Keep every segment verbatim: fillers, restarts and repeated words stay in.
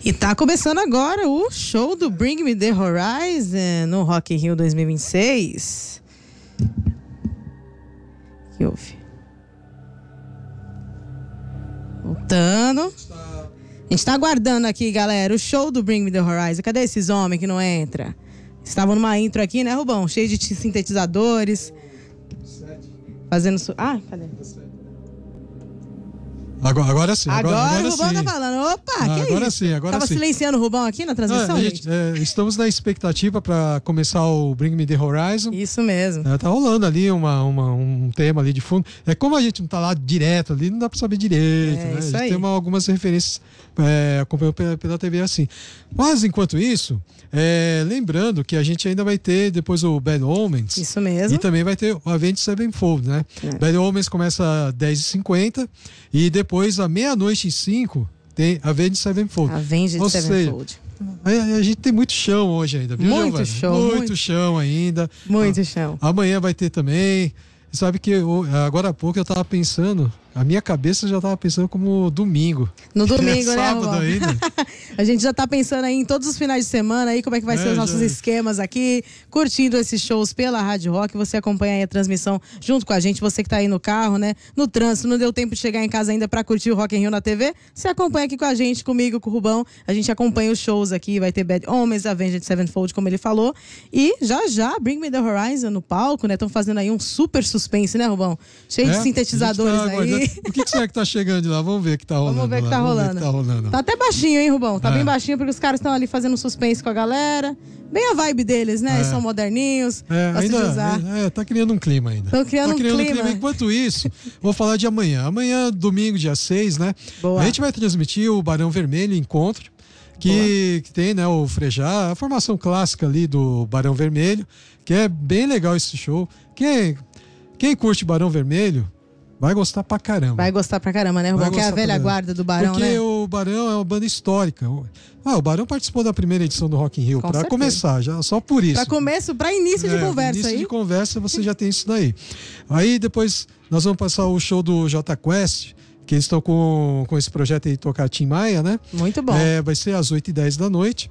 E tá começando agora o show do Bring Me The Horizon no Rock in Rio dois mil e vinte e seis. O que houve? Voltando. A gente tá aguardando aqui, galera, o show do Bring Me The Horizon. Cadê esses homens que não entram? Estavam numa intro aqui, né, Rubão? Cheio de sintetizadores. Fazendo... Su... Ah, cadê? Agora, agora sim. Agora, agora, agora o Rubão sim. tá falando. Opa, ah, que agora isso? sim, agora Tava sim. silenciando o Rubão aqui na transmissão, é, gente? é, estamos na expectativa para começar o Bring Me The Horizon. Isso mesmo. É, tá rolando ali uma, uma, um tema ali de fundo. É como a gente não tá lá direto ali, não dá para saber direito. É, né? isso A gente aí. tem uma, algumas referências é, acompanhando pela, pela T V assim. Mas enquanto isso, é, lembrando que a gente ainda vai ter depois o Bad Omens. Isso mesmo. E também vai ter o Avenged Sevenfold, né? É. Bad Omens começa às dez e cinquenta e depois à meia-noite e cinco tem Avenged Sevenfold. Avenged Ou Sevenfold. Seja, a, a gente tem muito chão hoje ainda, viu, Muito Giovana? show, Muito, muito. chão ainda. Muito Ah, chão. Amanhã vai ter também. Sabe que eu, agora há pouco eu tava pensando, a minha cabeça já tava pensando como domingo. No domingo, é né, sábado Rubão? ainda. A gente já tá pensando aí em todos os finais de semana aí, como é que vai É, ser os nossos já- esquemas aqui, curtindo esses shows pela Rádio Rock. Você acompanha aí a transmissão junto com a gente, você que tá aí no carro, né? No trânsito, não deu tempo de chegar em casa ainda pra curtir o Rock in Rio na T V? Você acompanha aqui com a gente, comigo, com o Rubão. A gente acompanha os shows aqui, vai ter Bad Omens, Avenged Sevenfold, como ele falou. E já já, Bring Me The Horizon no palco, né? Estão fazendo aí um super suspense, né, Rubão? Cheio É, de sintetizadores a gente tá aí. aguardando. O que, que será que tá chegando de lá? Vamos ver o que tá rolando. Vamos ver o que lá. tá Vamos ver rolando. o que tá rolando. Tá até baixinho, hein, Rubão? Tá É. bem baixinho, porque os caras estão ali fazendo suspense com a galera. Bem a vibe deles, né? É. Eles são moderninhos, É, gostam ainda, de usar. é, é, tá criando um clima ainda. Tão criando tá um criando clima. Enquanto isso, vou falar de amanhã. Amanhã, domingo, dia seis, né? Boa. A gente vai transmitir o Barão Vermelho Encontro, que, que tem, né, o Frejá, a formação clássica ali do Barão Vermelho, que é bem legal esse show. Quem, quem curte Barão Vermelho vai gostar pra caramba. Vai gostar pra caramba, né, Rubão? Vai Que é a gostar velha pra caramba. guarda do Barão, Porque né? o Barão é uma banda histórica. Ah, o Barão participou da primeira edição do Rock in Rio, Com pra certeza. começar, já, só por isso. Pra começo, pra início de É, conversa início aí. de conversa você já tem isso daí. Aí depois nós vamos passar o show do Jota Quest, que eles estão com, com esse projeto aí de tocar Tim Maia, né? Muito bom. É, vai ser às oito e dez da noite.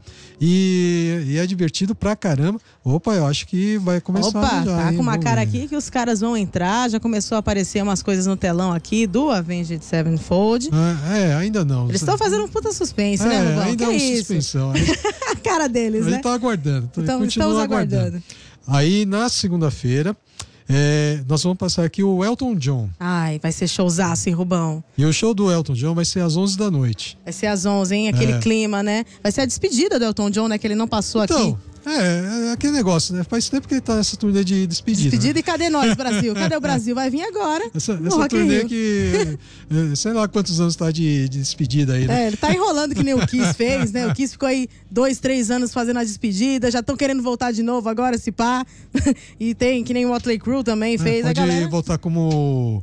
E, e é divertido pra caramba. Opa, eu acho que vai começar Opa, já. tá hein? com uma Vamos cara ver. aqui que os caras vão entrar. Já começou a aparecer umas coisas no telão aqui do Avenged Sevenfold. Ah, é, ainda não. Eles estão fazendo um puta suspense, é, né, Rubão? ainda Que é uma isso? suspensão. A A cara deles, gente né? tá aguardando. Então, continua estamos aguardando. Aí na segunda-feira, é, nós vamos passar aqui o Elton John. Ai, vai ser showzaço, hein, Rubão? E o show do Elton John vai ser às onze da noite. Vai ser às onze, hein? Aquele É. clima, né? Vai ser a despedida do Elton John, né? Que ele não passou Então, aqui. é, é aquele negócio, né? Faz tempo que ele tá nessa turnê de despedida. Despedida né? e cadê nós, Brasil? Cadê o Brasil? Vai vir agora. Essa, no essa Rock in turnê Rio. que é, sei lá quantos anos tá de, de despedida aí, né? É, ele tá enrolando que nem o Kiss fez, né? O Kiss ficou aí dois, três anos fazendo a despedida, já estão querendo voltar de novo agora, se pá. E tem, que nem o Motley Crue também fez, É, a pode galera... voltar como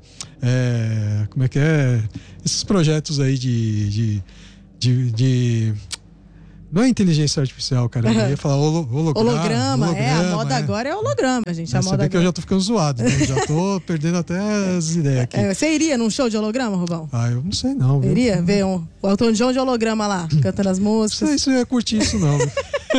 é, como é que é? Esses projetos aí de, de, de, de- não é inteligência artificial, cara. Eu ia falar holo, holograma. Holograma, é, a moda é. agora é holograma, gente. A É, moda você vê que eu agora... já tô ficando zoado, né? Já tô perdendo até as ideias aqui. É, você iria num show de holograma, Rubão? Ah, eu não sei não, viu? Iria ver um, o Elton John de holograma lá, cantando as Não músicas. sei se eu ia curtir isso não. viu?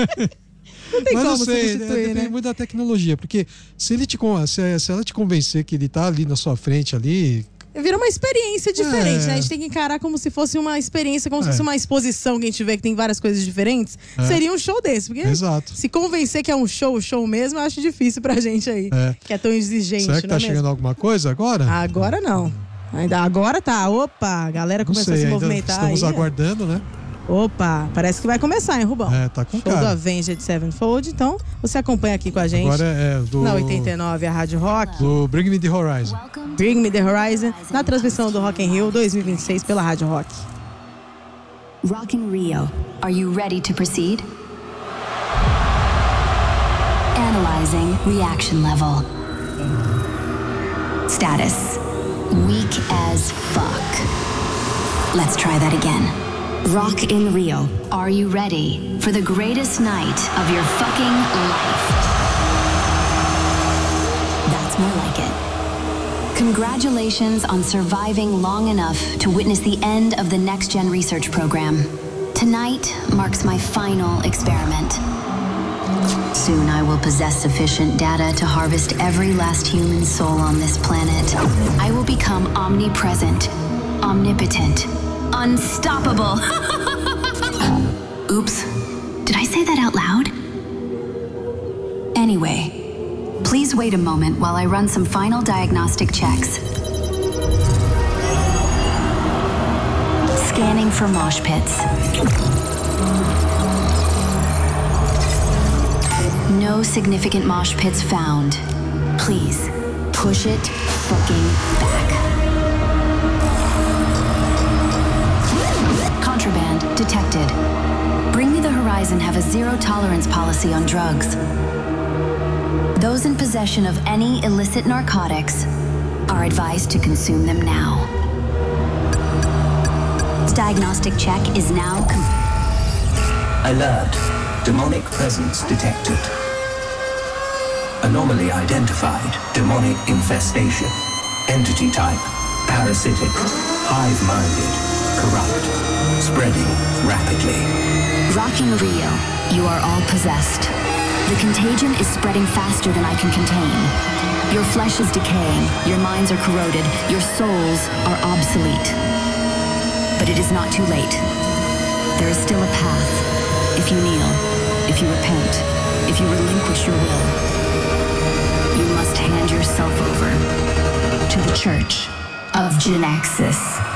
Não tem Mas como não sei, é, substituir, depende né? muito da tecnologia, porque se ele te con- se, se ela te convencer que ele tá ali na sua frente ali, Vira uma experiência diferente, É. né? A gente tem que encarar como se fosse uma experiência, como se É. fosse uma exposição que a gente vê que tem várias coisas diferentes. É. Seria um show desse, porque exato. se convencer que é um show, show mesmo, eu acho difícil pra gente aí, É. que é tão exigente, Será que não tá é chegando mesmo? alguma coisa agora? Agora não. Ainda agora tá. Opa, a galera não começou sei, a se ainda movimentar estamos aí. aguardando, né? Opa, parece que vai começar, hein, Rubão? É, tá com Show do cara. Avenged Sevenfold, então você acompanha aqui com a gente. Agora é do Na oitenta e nove, a Rádio Rock. do Bring Me The Horizon. Bring Me The Horizon, na transmissão do Rock in Rio dois mil e vinte e seis pela Rádio Rock. Rock in Rio. Are you ready to proceed? Analyzing reaction level. Status. Weak as fuck. Let's try that again. Rock in Rio. Are you ready for the greatest night of your fucking life? That's more like it. Congratulations on surviving long enough to witness the end of the Next Gen research program. Tonight marks my final experiment. Soon I will possess sufficient data to harvest every last human soul on this planet. I will become omnipresent, omnipotent, unstoppable. Oops, did I say that out loud? Anyway, please wait a moment while I run some final diagnostic checks. Scanning for mosh pits. No significant mosh pits found. Please, push it fucking back. Contraband detected. Bring Me the Horizon have a zero tolerance policy on drugs. Those in possession of any illicit narcotics are advised to consume them now. Diagnostic check is now complete. Alert. Demonic presence detected. Anomaly identified. Demonic infestation. Entity type. Parasitic. Hive-minded. Corrupt. Spreading rapidly. Rock in Rio, you are all possessed. The contagion is spreading faster than I can contain. Your flesh is decaying, your minds are corroded, your souls are obsolete. But it is not too late. There is still a path. If you kneel, if you repent, if you relinquish your will, you must hand yourself over to the Church of Genaxis.